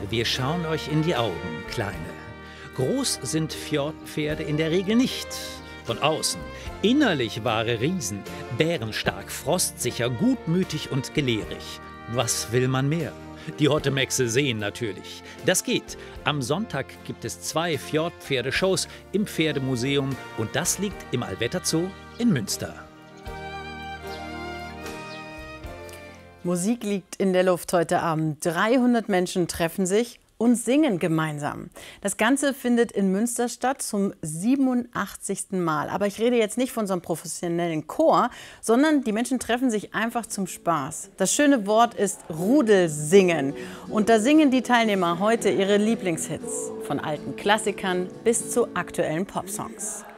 Wir schauen euch in die Augen, Kleine. Groß sind Fjordpferde in der Regel nicht. Von außen. Innerlich wahre Riesen. Bärenstark, frostsicher, gutmütig und gelehrig. Was will man mehr? Die Hottemexe sehen natürlich. Das geht. Am Sonntag gibt es 2 Fjordpferdeshows im Pferdemuseum und das liegt im Allwetterzoo in Münster. Musik liegt in der Luft heute Abend. 300 Menschen treffen sich und singen gemeinsam. Das Ganze findet in Münster statt zum 87. Mal. Aber ich rede jetzt nicht von so einem professionellen Chor, sondern die Menschen treffen sich einfach zum Spaß. Das schöne Wort ist Rudelsingen. Und da singen die Teilnehmer heute ihre Lieblingshits. Von alten Klassikern bis zu aktuellen Popsongs.